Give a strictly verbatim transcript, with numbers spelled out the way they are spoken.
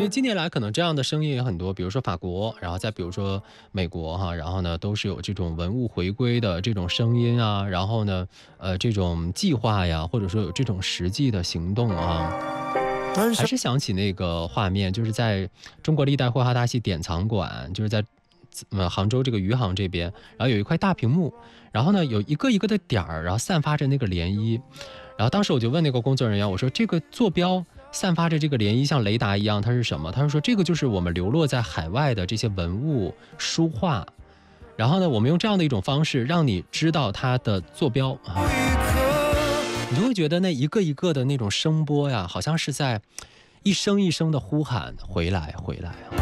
所以近年来可能这样的声音也很多，比如说法国，然后再比如说美国哈，然后呢都是有这种文物回归的这种声音啊，然后呢呃这种计划呀，或者说有这种实际的行动啊。还是想起那个画面，就是在中国历代绘画大戏典藏馆，就是在呃杭州这个余杭这边，然后有一块大屏幕，然后呢有一个一个的点儿，然后散发着那个涟漪。然后当时我就问那个工作人员，我说这个坐标散发着这个涟漪像雷达一样，它是什么？他说这个就是我们流落在海外的这些文物书画，然后呢我们用这样的一种方式让你知道它的坐标啊。你就会觉得那一个一个的那种声波呀，好像是在一声一声的呼喊回来回来啊。